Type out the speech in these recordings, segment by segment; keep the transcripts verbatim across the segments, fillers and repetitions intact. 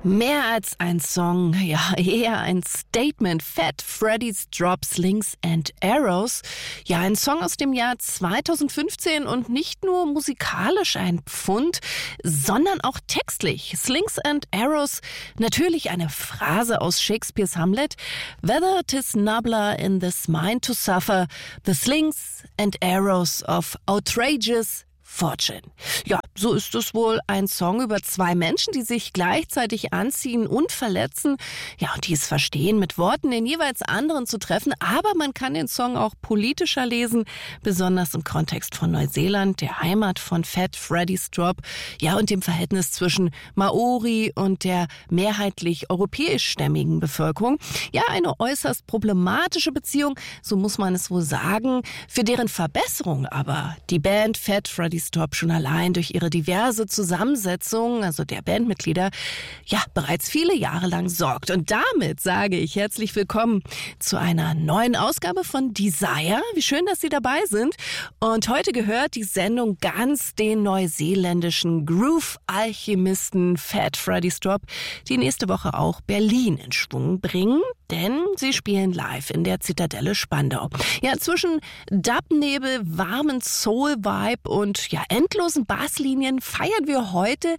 Mehr als ein Song, ja, eher ein Statement. Fat Freddy's Drop Slings and Arrows. Ja, ein Song aus dem Jahr zweitausendfünfzehn und nicht nur musikalisch ein Pfund, sondern auch textlich. Slings and Arrows, natürlich eine Phrase aus Shakespeares Hamlet. Whether 'tis nobler in this mind to suffer, the slings and arrows of outrageous Fortune. Ja, so ist es wohl ein Song über zwei Menschen, die sich gleichzeitig anziehen und verletzen. Ja, und die es verstehen, mit Worten den jeweils anderen zu treffen. Aber man kann den Song auch politischer lesen, besonders im Kontext von Neuseeland, der Heimat von Fat Freddy's Drop. Ja, und dem Verhältnis zwischen Maori und der mehrheitlich europäischstämmigen Bevölkerung. Ja, eine äußerst problematische Beziehung, so muss man es wohl sagen. Für deren Verbesserung aber die Band Fat Freddy's Drop schon allein durch ihre diverse Zusammensetzung, also der Bandmitglieder, ja, bereits viele Jahre lang sorgt. Und damit sage ich herzlich willkommen zu einer neuen Ausgabe von Desire. Wie schön, dass Sie dabei sind. Und heute gehört die Sendung ganz den neuseeländischen Groove-Alchemisten Fat Freddy's Drop, die nächste Woche auch Berlin in Schwung bringen. Denn sie spielen live in der Zitadelle Spandau. Ja, zwischen Dubnebel, warmen Soul-Vibe und ja, endlosen Basslinien feiern wir heute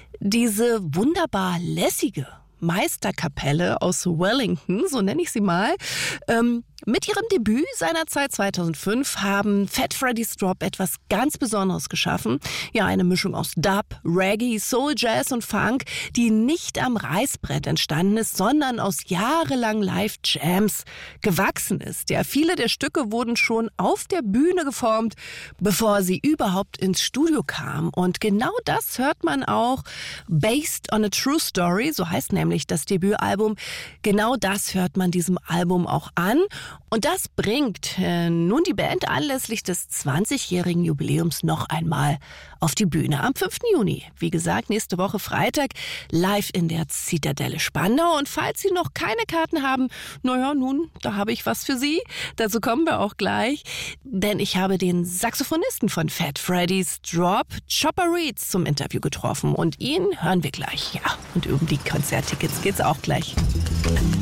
diese wunderbar lässige Meisterkapelle aus Wellington, so nenne ich sie mal. Ähm, mit ihrem Debüt seinerzeit zweitausendfünf haben Fat Freddy's Drop etwas ganz Besonderes geschaffen. Ja, eine Mischung aus Dub, Reggae, Soul, Jazz und Funk, die nicht am Reißbrett entstanden ist, sondern aus jahrelang Live-Jams gewachsen ist. Ja, viele der Stücke wurden schon auf der Bühne geformt, bevor sie überhaupt ins Studio kamen. Und genau das hört man auch Based on a True Story, so heißt nämlich das Debütalbum. Genau das hört man diesem Album auch an. Und das bringt äh, nun die Band anlässlich des zwanzigjährigen Jubiläums noch einmal auf die Bühne am fünften Juni. Wie gesagt, nächste Woche Freitag live in der Zitadelle Spandau. Und falls Sie noch keine Karten haben, naja, nun, da habe ich was für Sie. Dazu kommen wir auch gleich. Denn ich habe den Saxophonisten von Fat Freddy's Drop, Chopper Reed, zum Interview getroffen. Und ihn hören wir gleich. Ja, und um die Konzerttickets geht's auch gleich.